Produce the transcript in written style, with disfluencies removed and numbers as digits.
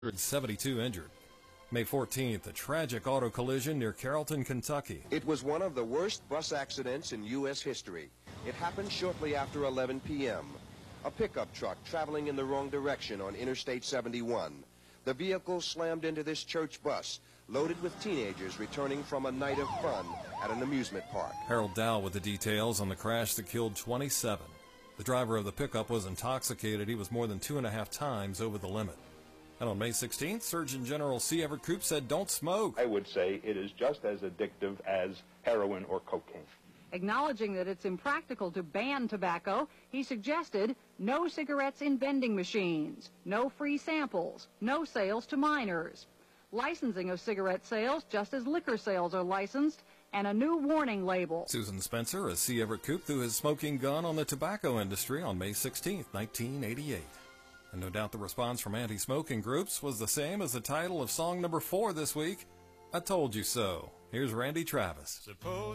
72 injured. May 14th, a tragic auto collision near Carrollton, Kentucky. It was one of the worst bus accidents in U.S. history. It happened shortly after 11 p.m. A pickup truck traveling in the wrong direction on Interstate 71. The vehicle slammed into this church bus, loaded with teenagers returning from a night of fun at an amusement park. Harold Dow with the details on the crash that killed 27. The driver of the pickup was intoxicated. He was more than 2.5 times over the limit. And on May 16th, Surgeon General C. Everett Koop said, "Don't smoke." I would say it is just as addictive as heroin or cocaine. Acknowledging that it's impractical to ban tobacco, he suggested no cigarettes in vending machines, no free samples, no sales to minors, licensing of cigarette sales just as liquor sales are licensed, and a new warning label. Susan Spencer, as C. Everett Koop threw his smoking gun on the tobacco industry on May 16th, 1988. And no doubt the response from anti-smoking groups was the same as the title of song number 4 this week, "I Told You So." Here's Randy Travis.